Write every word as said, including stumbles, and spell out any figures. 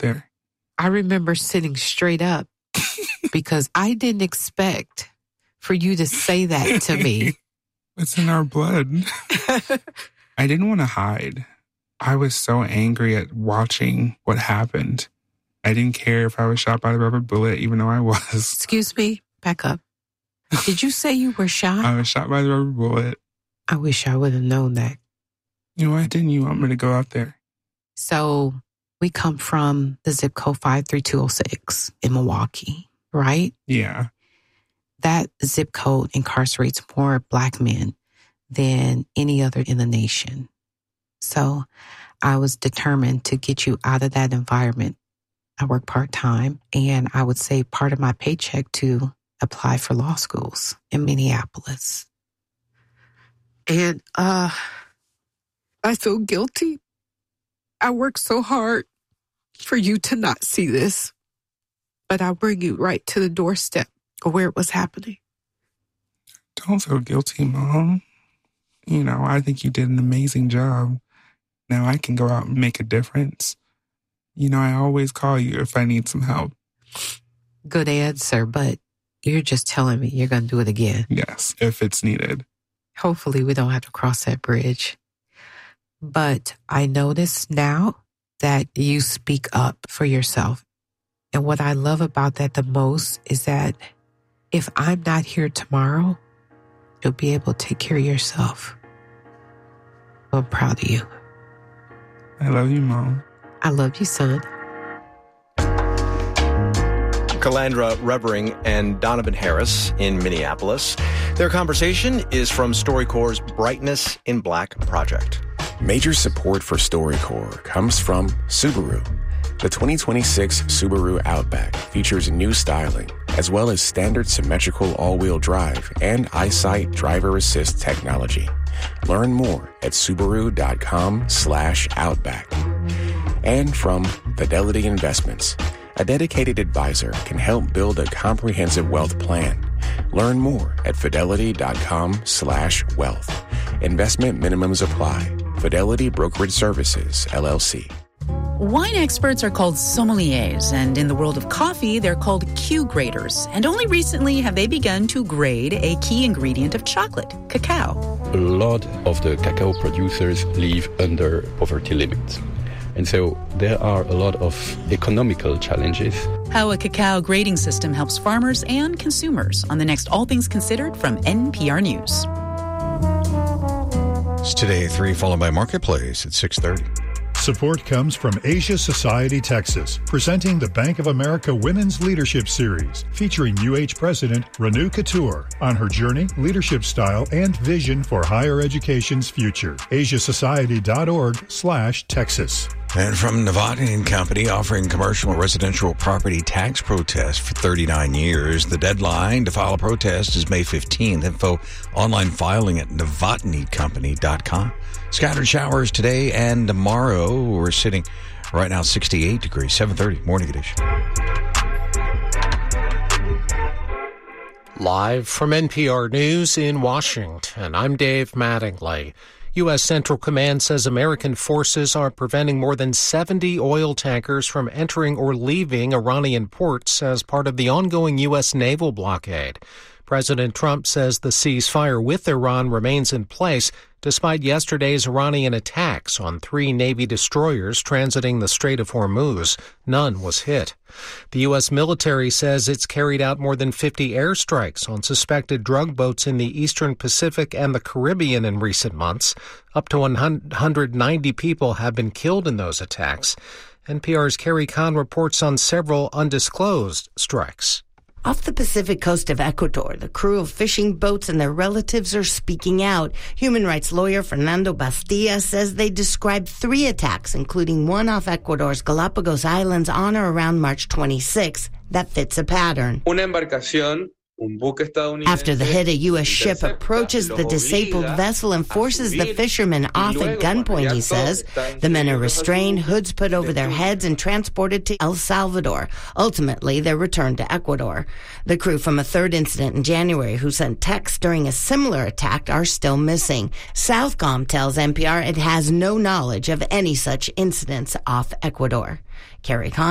there. I remember sitting straight up because I didn't expect for you to say that to me. It's in our blood. I didn't want to hide. I was so angry at watching what happened. I didn't care if I was shot by the rubber bullet, even though I was. Excuse me, back up. Did you say you were shot? I was shot by the rubber bullet. I wish I would have known that. You know, why didn't you want me to go out there? So we come from the zip code five three two oh six in Milwaukee, right? Yeah. That zip code incarcerates more Black men than any other in the nation. So I was determined to get you out of that environment. I work part-time, and I would save part of my paycheck to apply for law schools in Minneapolis. And uh, I feel guilty. I worked so hard for you to not see this, but I'll bring you right to the doorstep of where it was happening. Don't feel guilty, Mom. You know, I think you did an amazing job. Now I can go out and make a difference. You know, I always call you if I need some help. Good answer, but you're just telling me you're going to do it again. Yes, if it's needed. Hopefully we don't have to cross that bridge. But I notice now that you speak up for yourself. And what I love about that the most is that if I'm not here tomorrow, you'll be able to take care of yourself. I'm proud of you. I love you, Mom. I love you, son. Calandra Revering and Donovan Harris in Minneapolis. Their conversation is from StoryCorps' Brightness in Black project. Major support for StoryCorps comes from Subaru. The twenty twenty-six Subaru Outback features new styling, as well as standard symmetrical all-wheel drive and EyeSight driver assist technology. Learn more at Subaru.com slash Outback. And from Fidelity Investments. A dedicated advisor can help build a comprehensive wealth plan. Learn more at Fidelity.com slash wealth. Investment minimums apply. Fidelity Brokerage Services, L L C. Wine experts are called sommeliers, and in the world of coffee, they're called Q graders. And only recently have they begun to grade a key ingredient of chocolate, cacao. A lot of the cacao producers live under poverty limits. And so there are a lot of economical challenges. How a cacao grading system helps farmers and consumers on the next All Things Considered from N P R News. It's Today at three, followed by Marketplace at six thirty. Support comes from Asia Society Texas, presenting the Bank of America Women's Leadership Series, featuring U H President Renu Couture on her journey, leadership style, and vision for higher education's future. asiasociety.org slash Texas. And from Novotny and Company, offering commercial and residential property tax protests for thirty-nine years. The deadline to file a protest is May fifteenth. Info online filing at novotny company dot com. Scattered showers today and tomorrow. We're sitting right now sixty-eight degrees, seven thirty, Morning Edition. Live from N P R News in Washington, I'm Dave Mattingly. U S. Central Command says American forces are preventing more than seventy oil tankers from entering or leaving Iranian ports as part of the ongoing U S naval blockade. President Trump says the ceasefire with Iran remains in place despite yesterday's Iranian attacks on three Navy destroyers transiting the Strait of Hormuz. None was hit. The U S military says it's carried out more than fifty airstrikes on suspected drug boats in the Eastern Pacific and the Caribbean in recent months. Up to one hundred ninety people have been killed in those attacks. N P R's Carrie Kahn reports on several undisclosed strikes. Off the Pacific coast of Ecuador, the crew of fishing boats and their relatives are speaking out. Human rights lawyer Fernando Bastilla says they described three attacks, including one off Ecuador's Galapagos Islands on or around March twenty-sixth, that fits a pattern. Una embarcación. After the hit, a U S ship approaches the disabled vessel and forces the fishermen off at gunpoint, he says. The men are restrained, hoods put over their heads, and transported to El Salvador. Ultimately, they're returned to Ecuador. The crew from a third incident in January who sent texts during a similar attack are still missing. Southcom tells N P R it has no knowledge of any such incidents off Ecuador. Carrie Kahn.